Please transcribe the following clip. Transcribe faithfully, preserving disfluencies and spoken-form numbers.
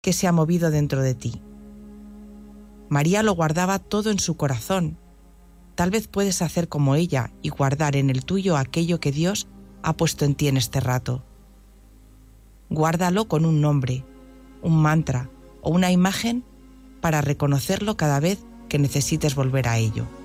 que se ha movido dentro de ti. María lo guardaba todo en su corazón. Tal vez puedes hacer como ella y guardar en el tuyo aquello que Dios ha puesto en ti en este rato. Guárdalo con un nombre, un mantra o una imagen para reconocerlo cada vez que necesites volver a ello.